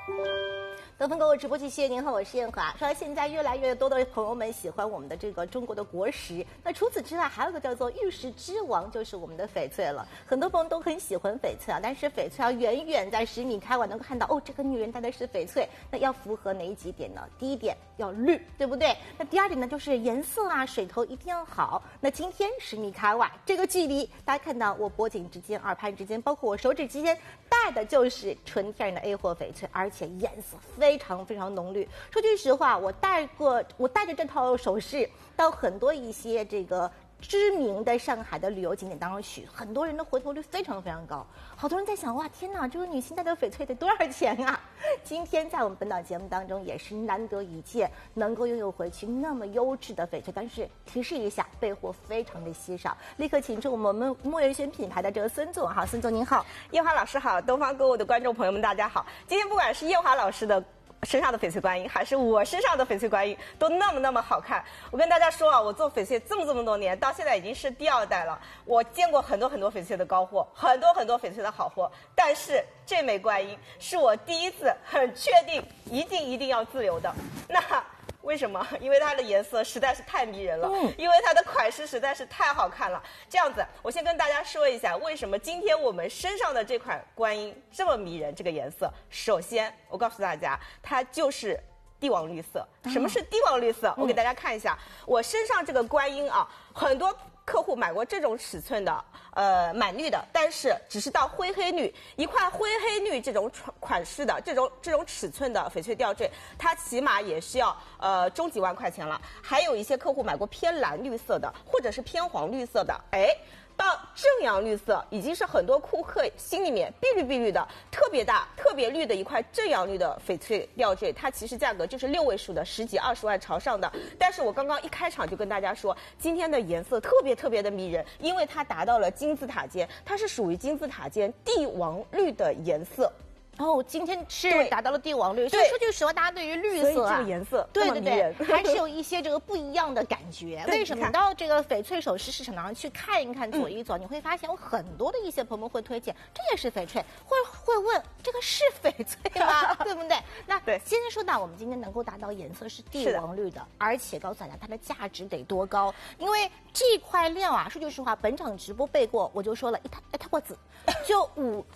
得分购物直播继续，您好，我是燕华。说现在越来越多的朋友们喜欢我们的这个中国的国食，那除此之外还有一个叫做玉石之王，就是我们的翡翠了。很多朋友都很喜欢翡翠啊，但是翡翠要远远在10米开外能够看到哦，这个女人戴的是翡翠，那要符合哪几点呢？第一点要绿，对不对？那第二点呢，就是颜色啊，水头一定要好。那今天10米开外这个距离，大家看到我脖颈之间、耳畔之间，包括我手指之间戴的就是纯天然的 A 货翡翠，而且颜色非常非常浓绿。说句实话，我戴着这套首饰到很多一些这个知名的上海的旅游景点当中去，很多人的回头率非常非常高。好多人在想，哇，天哪，这个女性戴的翡翠得多少钱啊？今天在我们本档节目当中也是难得一见，能够拥有回去那么优质的翡翠，但是提示一下，备货非常的稀少。立刻请出我们莫元轩品牌的这个孙总，好，孙总您好， 燕华老师好，东方购物的观众朋友们大家好。今天不管是燕华老师的身上的翡翠观音，还是我身上的翡翠观音，都那么好看。我跟大家说啊，我做翡翠这么多年，到现在已经是第2代了。我见过很多翡翠的高货，很多翡翠的好货，但是这枚观音是我第一次很确定一定要自留的。那为什么？因为它的颜色实在是太迷人了，因为它的款式实在是太好看了。这样子，我先跟大家说一下，为什么今天我们身上的这款观音这么迷人，这个颜色。首先，我告诉大家，它就是帝王绿色。什么是帝王绿色？我给大家看一下，我身上这个观音啊，很多客户买过这种尺寸的，满绿的，但是只是到灰黑绿，一块灰黑绿这种款式的这种尺寸的翡翠吊坠，它起码也是要中几万块钱了。还有一些客户买过偏蓝绿色的，或者是偏黄绿色的，到正阳绿色已经是很多顾客心里面碧绿的特别大特别绿的一块正阳绿的翡翠吊坠，它其实价格就是6位数的，10几20万朝上的。但是我刚刚一开场就跟大家说，今天的颜色特别的迷人，因为它达到了金字塔尖，它是属于金字塔尖帝王绿的颜色。 哦，今天是达到了帝王绿，所以说句实话，大家对于绿色这个颜色对，还是有一些这个不一样的感觉。为什么？到这个翡翠首饰市场上去看一看，走一走，你会发现有很多的一些朋友会推荐，这也是翡翠，会问这个是翡翠吗？对不对？那先说到我们今天能够达到颜色是帝王绿的，而且告诉大家它的价值得多高，因为这块料啊，说句实话，本场直播备过，我就说了一套子，就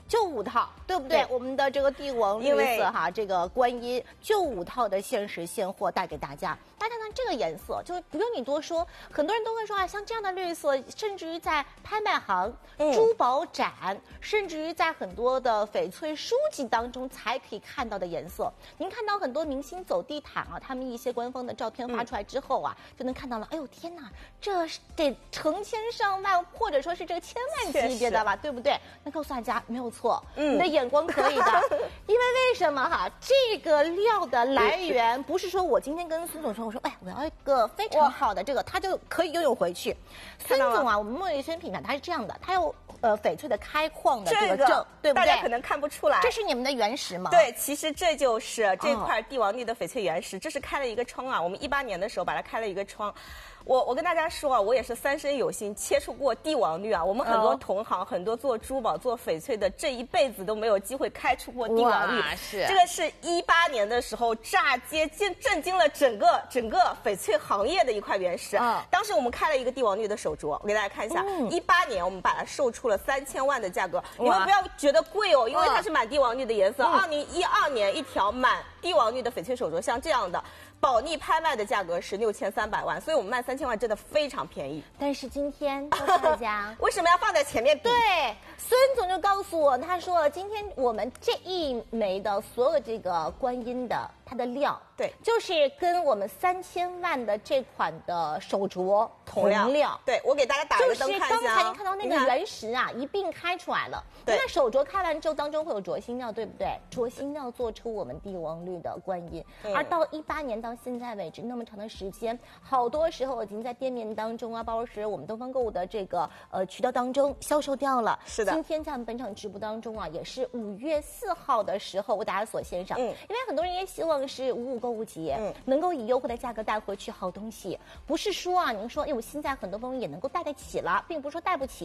5套，对不对？我们的这个帝王绿色哈，这个观音就5套的限时现货带给大家。大家看这个颜色，就不用你多说，很多人都会说啊，像这样的绿色，甚至于在拍卖行、珠宝展，甚至于在很多的翡翠书籍当中才可以看到的颜色。您看到很多明星走地毯啊，他们一些官方的照片发出来之后啊，就能看到了，哎呦天哪，这得成千上万，或者说是这个千万级别的吧，对不对？那告诉大家没有错，你的眼光可以的。因为为什么哈？这个料的来源不是说我今天跟孙总说，我说哎，我要一个非常好的这个，他就可以拥有回去。孙总啊，我们莫元轩品牌它是这样的，它有翡翠的开矿的这个证，对不对？ 大家可能看不出来， 这是你们的原石吗？ 对，其实这就是这块帝王绿的翡翠原石，这是开了一个窗啊。我们18年的时候把它开了一个窗。我跟大家说啊，我也是3生有幸接触过帝王绿啊。我们很多同行，很多做珠宝、做翡翠的，这一辈子都没有机会开出过帝王绿。 是这个是18年的时候炸街震惊了整个翡翠行业的一块原石。当时我们开了一个帝王绿的手镯，我给大家看一下。18年我们把它售出了3000万的价格，你们不要觉得贵哦，因为它是满帝王绿的颜色。2012年一条满帝王绿的翡翠手镯，像这样的。保利拍卖的价格是6300万，所以我们卖3000万真的非常便宜。 但是今天告诉大家为什么要放在前面比？ 对，孙总就告诉我，他说今天我们这一枚的所有这个观音的它的料， 对， 就是跟我们3000万的这款的手镯同料。 对，我给大家打一个灯看一下。 就是刚才您看到那个原石啊，一并开出来了。 对， 那手镯开完之后，当中会有镯心料，对不对？镯心料做出我们帝王绿的观音，而到18年到现在为止那么长的时间，好多时候已经在店面当中啊，包括是我们东方购物的这个渠道当中销售掉了。 是的， 今天在我们本场直播当中啊，也是5月4号的时候为大家所献上。因为很多人也希望是55购物节，能够以优惠的价格带回去好东西。不是说啊，您说，哎，我现在很多朋友也能够带得起了，并不是说带不起，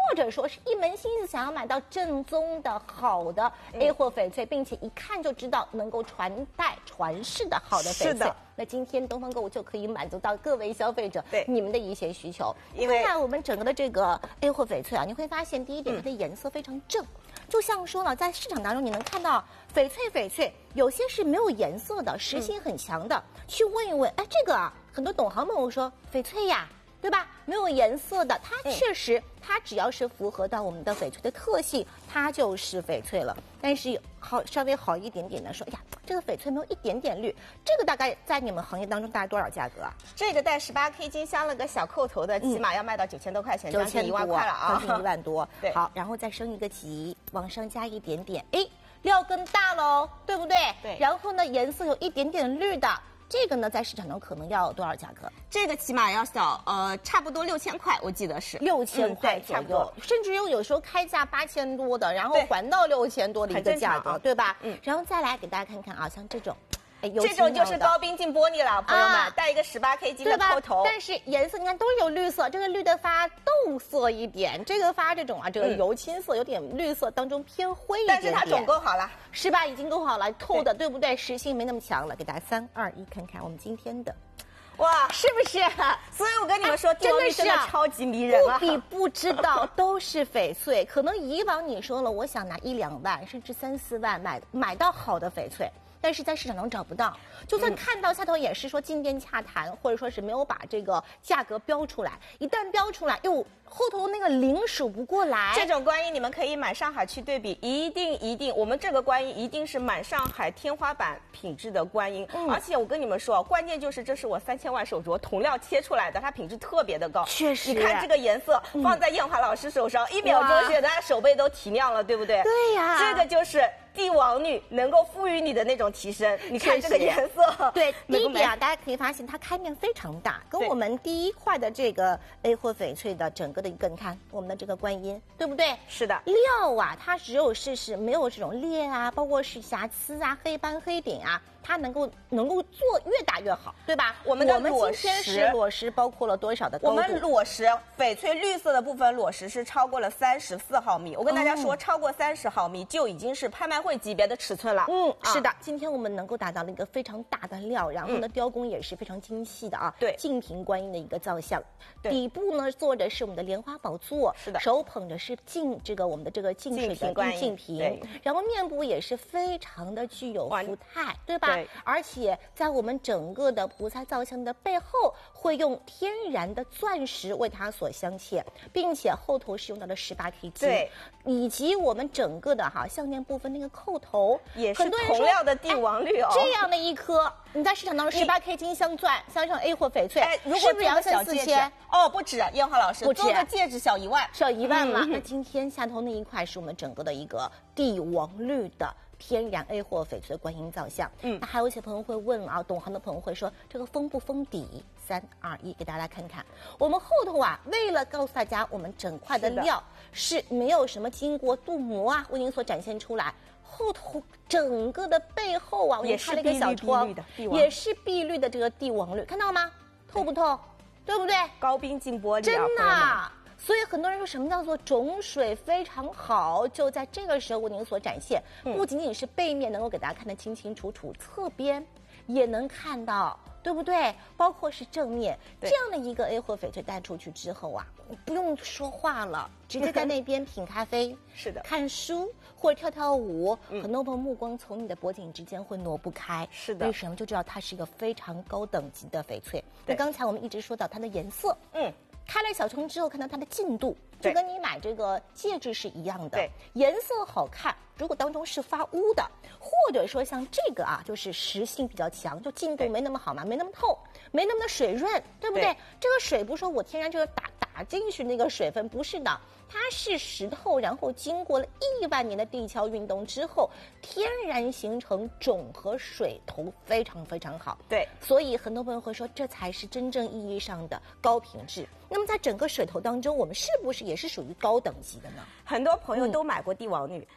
者说是一门心思想要买到正宗的好的 A 货翡翠，并且一看就知道能够传世的好的翡翠。那今天东方购物就可以满足到各位消费者你们的一些需求。因为我们整个的这个 A 货翡翠啊，你会发现第一点，它的颜色非常正。就像说了，在市场当中你能看到翡翠有些是没有颜色的，实性很强的。去问一问，哎，这个啊，很多懂行朋友说翡翠呀，对吧？没有颜色的，它确实，它只要是符合到我们的翡翠的特性，它就是翡翠了。但是稍微好一点点的说，哎呀，这个翡翠没有一点点绿，这个大概在你们行业当中大概多少价格啊？ 这个带18K 金镶了个小扣头的，起码要卖到9000多块钱，将近1万块了啊， 将近1万多。 对， 好，然后再升一个级，往上加一点点，哎，料更大喽，对不对？ 对。 然后呢，颜色有一点点绿的。这个呢，在市场中可能要多少价格？ 这个起码要差不多6000块，我记得是 6000块左右，甚至有时候开价8000多的，然后还到6000多的一个价格，对吧？然后再来给大家看看啊，像这种。 这种就是高冰净玻璃了，朋友们，带一个18K 金的扣头， 但是颜色你看都是有绿色，这个绿的发豆色一点，这个发这种啊，这个油青色有点绿色当中偏灰一点点， 但是它总够好了， 是吧？已经够好了，透的对不对？实性没那么强了，给大家3、2、1看看我们今天的。 哇， 是不是？ 所以我跟你们说，帝王绿真的超级迷人啊！ 不比不知道都是翡翠，可能以往你说了，我想拿1、2万，甚至3、4万买到好的翡翠。但是在市场中找不到，就算看到下头也是说进店洽谈，或者说是没有把这个价格标出来。一旦标出来，哟，后头那个零数不过来。 这种观音你们可以买上海去对比，一定，我们这个观音一定是满上海天花板品质的观音。而且我跟你们说，关键就是这是我3000万手镯铜料切出来的，它品质特别的高。 确实， 你看这个颜色放在艳华老师手上，1秒钟觉得他手背都提亮了，对不对？ 对呀， 这个就是帝王绿能够赋予你的那种提升。你看这个颜色， 对，第一点啊，大家可以发现它开面非常大，跟我们第一块的这个 A 货翡翠的整个的一个，你看我们的这个观音，对不对？ 是的， 料啊，它只有是没有这种裂啊，包括是瑕疵啊、黑斑黑点啊。它能够做越大越好，对吧？ 我们今天是裸石包括了多少的高度？ 我们裸石翡翠绿色的部分裸石是超过了34毫米。我跟大家说，超过30毫米就已经是拍卖会级别的尺寸了。 是的，今天我们能够达到了一个非常大的料，然后呢，雕工也是非常精细的啊。 对， 净瓶观音的一个造像，底部呢做的是我们的莲花宝座， 是的， 手捧的是我们的这个净水的玉净瓶，然后面部也是非常的具有福态，对吧？而且在我们整个的菩萨造像的背后，会用天然的钻石为它所镶嵌，并且后头是用到了18K 金， 对， 以及我们整个的项链部分那个扣头也是铜料的帝王绿哦。 这样的一颗，你在市场当中18K 金镶钻，镶上 A 货翡翠， 如果是不是要3、4千？ 哦，不止，艳华老师， 不止， 做个戒指小1万， 小1万嘛。那今天下头那一块是我们整个的一个帝王绿的天然 A 货翡翠观音造像。那还有一些朋友会问啊，懂行的朋友会说这个封不封底？3、2、1，给大家来看看。我们后头啊，为了告诉大家，我们整块的料是没有什么经过镀膜啊，为您所展现出来。后头整个的背后啊，我给你开了一个小窗，也是碧绿的这个帝王绿，看到吗？透不透？对不对？ 高冰净玻璃， 真的。所以很多人说什么叫做种水非常好，就在这个时候为您所展现，不仅仅是背面能够给大家看得清清楚楚，侧边也能看到，对不对？包括是正面这样的一个 A 货翡翠带出去之后啊，不用说话了，直接在那边品咖啡， 是的， 看书或者跳舞，很多朋友目光从你的脖颈之间会挪不开， 是的， 为什么？就知道它是一个非常高等级的翡翠。那刚才我们一直说到它的颜色，开了小窗之后，看到它的净度，就跟你买这个戒指是一样的。 对， 颜色好看，如果当中是发乌的，或者说像这个啊，就是实性比较强，就净度没那么好嘛，没那么透，没那么的水润，对不对？这个水不是说我天然这个打进去那个水分，不是的。它是石头，然后经过了1万年的地壳运动之后，天然形成种和水头，非常非常好。 对， 所以很多朋友会说，这才是真正意义上的高品质。那么在整个水头当中，我们是不是也是属于高等级的呢？ 很多朋友都买过帝王绿，但是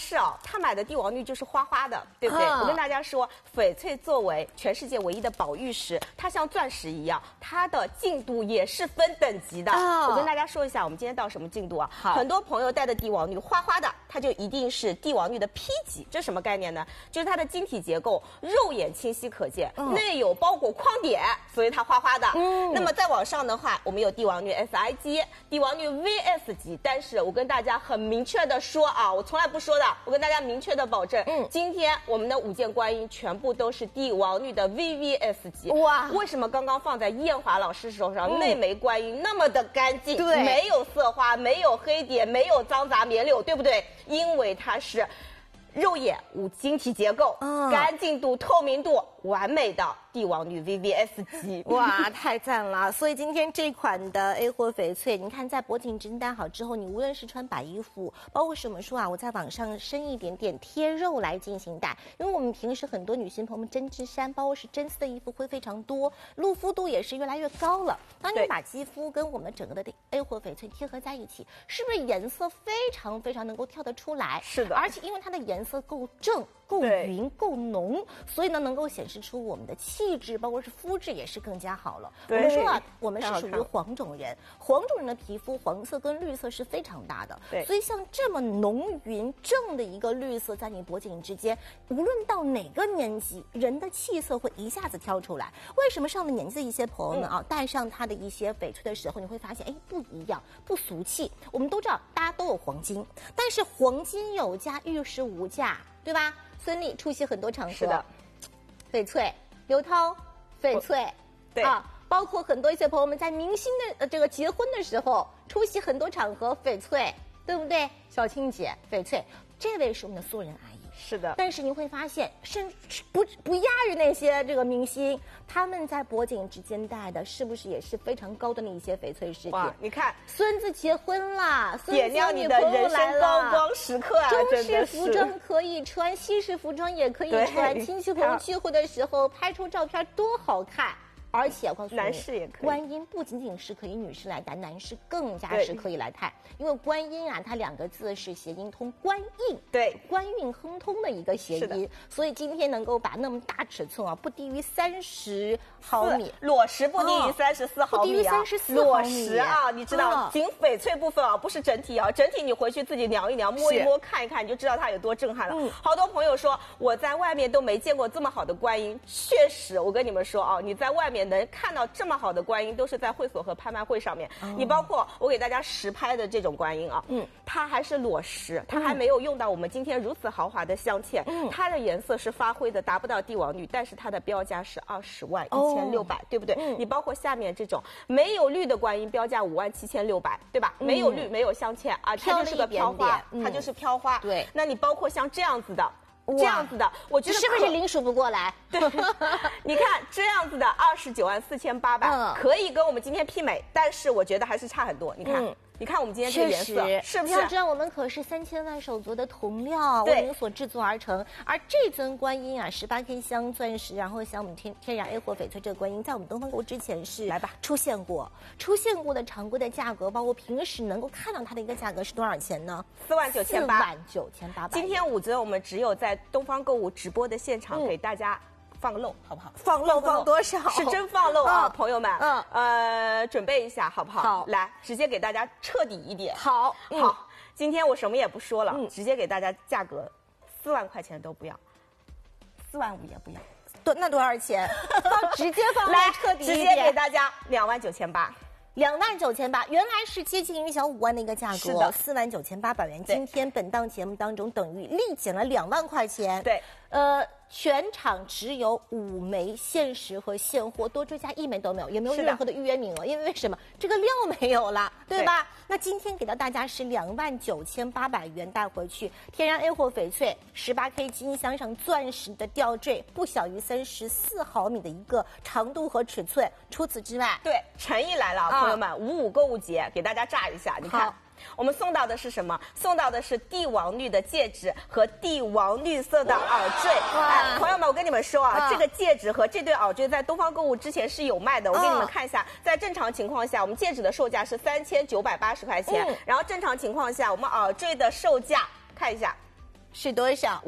是啊，他买的帝王绿就是花花的，对不对？我跟大家说，翡翠作为全世界唯一的宝玉石，它像钻石一样，它的净度也是分等级的。我跟大家说一下，我们今天到什么净度啊？很多朋友戴的帝王绿花花的，它就一定是帝王绿的 P 级，这什么概念呢？就是它的晶体结构肉眼清晰可见，内有包裹框点，所以它花花的。那么再往上的话，我们有帝王绿 SI 级、帝王绿 VS 级，但是我跟大家很明确的说啊，我从来不说的，我跟大家明确的保证，今天我们的5件观音全部都是帝王绿的 VVS 级。哇！为什么刚刚放在艳华老师手上内枚观音那么的干净，对，没有色花，没有黑点，没有脏杂棉柳，对不对？因为它是肉眼无晶体结构，干净度、透明度完美的帝王绿 VVS 级。 哇，太赞了！所以今天这款的 A 货翡翠，你看在脖颈针戴好之后，你无论是穿白衣服，包括什么说啊，我在往上升一点点贴肉来进行戴，因为我们平时很多女性朋友们针织衫，包括是真丝的衣服会非常多，露肤度也是越来越高了。当你把肌肤跟我们整个的 A 货翡翠贴合在一起，是不是颜色非常非常能够跳得出来？ 是的， 而且因为它的颜色够正、够匀、够浓，所以呢能够显示出我们的气质，包括是肤质也是更加好了。我们说啊，我们是属于黄种人，黄种人的皮肤黄色跟绿色是非常搭的，对，所以像这么浓匀正的一个绿色在你脖颈之间，无论到哪个年纪，人的气色会一下子挑出来。为什么上了年纪的一些朋友们啊，戴上它的一些翡翠的时候，你会发现，哎，不一样，不俗气。我们都知道，大家都有黄金，但是黄金有价，玉石无价，对吧？孙俪出席很多场合， 是的， 翡翠、刘涛、翡翠， 对啊，包括很多一些朋友们在明星的这个结婚的时候出席很多场合，翡翠，对不对？小青姐，翡翠，这位是我们的素人阿姨。 是的， 但是你会发现，甚至不亚于那些这个明星，他们在脖颈之间戴的，是不是也是非常高端的一些翡翠饰品？ 你看， 孙子结婚了， 点亮你的人生高光时刻啊！ 中式服装可以穿，西式服装也可以穿，亲戚朋友聚会的时候拍出照片多好看。而且我告诉你， 男士也可以。 观音不仅仅是可以女士来戴，男士更加是可以来戴，因为观音啊，它2个字是谐音通官印， 对， 官运亨通的一个谐音，所以今天能够把那么大尺寸啊，不低于30毫米， 裸石不低于34毫米啊，裸石啊，你知道，仅翡翠部分啊，不是整体啊，整体你回去自己量一量，摸一摸，看一看，你就知道它有多震撼了。好多朋友说我在外面都没见过这么好的观音，确实，我跟你们说啊，你在外面能看到这么好的观音，都是在会所和拍卖会上面。你包括我给大家实拍的这种观音啊，它还是裸石，它还没有用到我们今天如此豪华的镶嵌，它的颜色是发灰的，达不到帝王绿，但是它的标价是20万1600，对不对？你包括下面这种没有绿的观音，标价57600，对吧？没有绿，没有镶嵌啊，它就是个飘花，它就是飘花。对，那你包括像这样子的。这样子的，我觉得是不是零数不过来？ 对，你看这样子的294800，可以跟我们今天媲美，但是我觉得还是差很多。你看。你看我们今天这个颜色，是不是？ 要知道我们可是3000万手镯的铜料为您所制作而成，而这尊观音啊，18K 镶钻石，然后像我们天然 A 货翡翠这个观音，在我们东方购之前是来吧出现过的常规的价格，包括平时能够看到它的一个价格是多少钱呢？49800。 今天5折，我们只有在东方购物直播的现场给大家。放漏好不好？ 放漏放多少？ 是真放漏啊，朋友们。准备一下好不好？好，来，直接给大家彻底一点。 好， 今天我什么也不说了，直接给大家价格4万块钱都不要，4万5也不要。 那多少钱？直接放来， 彻底一点， 直接给大家29800。 29800，原来是接近于小5万的一个价格，是的，49800元。今天本档节目当中等于立减了2万块钱。 对， 全场只有5枚限时和现货，多追加1枚都没有，也没有任何的预约名额，因为什么？这个料没有了，对吧？那今天给到大家是29800元带回去，天然 A 货翡翠18K 金镶上钻石的吊坠，不小于34毫米的一个长度和尺寸。除此之外， 对，诚意来了，朋友们，55购物节给大家炸一下，你看。我们送到的是什么？送到的是帝王绿的戒指和帝王绿色的耳坠。朋友们，我跟你们说啊，这个戒指和这对耳坠在东方购物之前是有卖的。我给你们看一下，在正常情况下，我们戒指的售价是3980块钱，然后正常情况下，我们耳坠的售价看一下。 是多少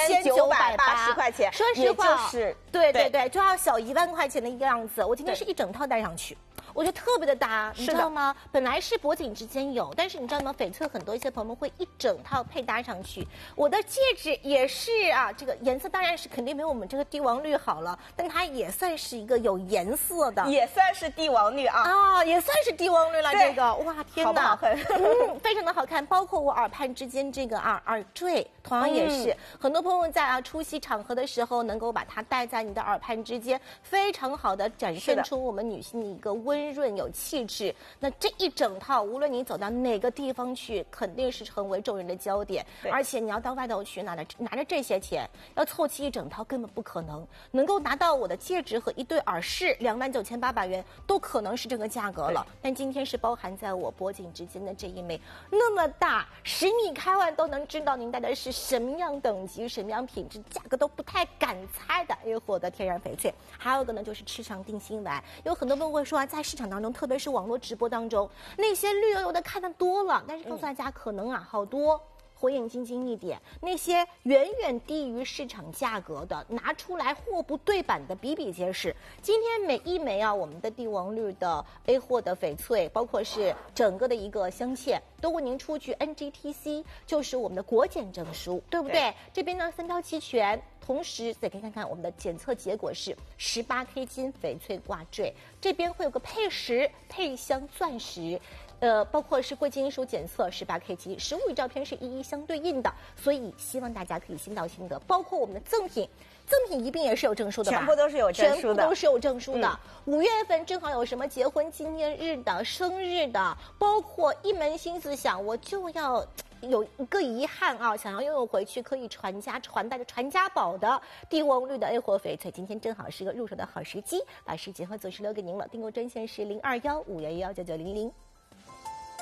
？5980块钱。 说实话， 就是对，就要小1万块钱的一个样子。我今天是一整套戴上去。我觉得特别的搭，你知道吗？本来是脖颈之间有，但是你知道吗？翡翠很多一些朋友们会一整套配搭上去。我的戒指也是啊，这个颜色当然是肯定没有我们这个帝王绿好了，但它也算是一个有颜色的， 也算是帝王绿啊。 啊，也算是帝王绿了。这个哇，天哪， 好不好看？ 非常的好看。包括我耳畔之间这个耳坠，同样也是、很多朋友在出席场合的时候，能够把它戴在你的耳畔之间，非常好的展现出我们女性的一个温润有气质。那这一整套，无论你走到哪个地方去，肯定是成为众人的焦点。而且你要到外头去拿着这些钱，要凑齐一整套根本不可能。能够拿到我的戒指和一对耳饰，29800元都可能是这个价格了。但今天是包含在我脖颈之间的这一枚那么大，10米开外都能知道您戴的是什么样等级、什么样品质，价格都不太敢猜的 A 货的天然翡翠。还有一个呢，就是吃上定心丸。有很多朋友会说在市场当中，特别是网络直播当中，那些绿油油的看得多了，但是告诉大家，可能好多火眼金睛一点，那些远远低于市场价格的，拿出来货不对版的比比皆是。今天每一枚我们的帝王绿的 A 货的翡翠，包括是整个的一个镶嵌，都为您出具 NGTC， 就是我们的国检证书，对不对？这边呢3标齐全。同时再可以看看我们的检测结果是18K 金翡翠挂坠，这边会有个配饰配镶钻石，包括是贵金属检测18K 金，实物与照片是一一相对应的，所以希望大家可以心到心得。包括我们的赠品一并也是有证书的吧？ 全部都是有证书的， 全部都是有证书的。5月份正好有什么结婚纪念日的、生日的，包括一门心思想我就要有一个遗憾想要拥有回去可以传代的传家宝的帝王绿的 A 货翡翠，今天正好是个入手的好时机，把时间和准时留给您了。订购专线是0215119900。